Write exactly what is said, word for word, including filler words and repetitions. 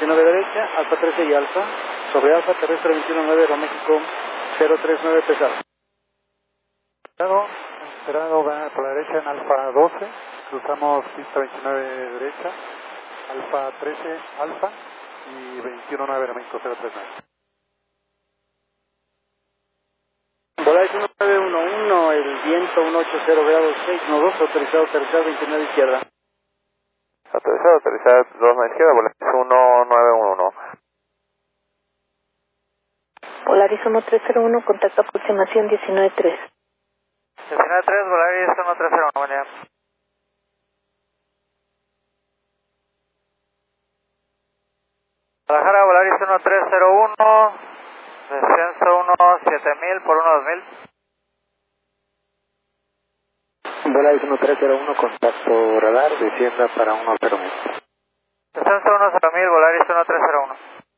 veintinueve derecha, Alfa trece y Alfa, sobre Alfa terrestre veintiuno nueve, Aeroméxico cero tres nueve pesado. Esperado, esperado va por la derecha en Alfa doce, cruzamos pista veintinueve derecha, Alfa trece, Alfa y veintiuno nueve, Aeroméxico cero tres nueve. Volaris uno nueve uno uno, el viento ciento ochenta grados seis uno dos, autorizado aterrizar veintinueve izquierda. Autorizado aterrizar dos a izquierda, Volaris uno nueve uno uno. Volaris uno tres cero uno, contacto aproximación diecinueve tres. diecinueve tres, Volaris uno tres cero uno, buen día. Guadalajara, Volaris uno tres cero uno, descenso uno siete mil por uno dos mil. Volaris uno tres cero uno, contacto radar, descienda para uno cero mil. Descenso uno cero mil, Volaris uno tres cero uno.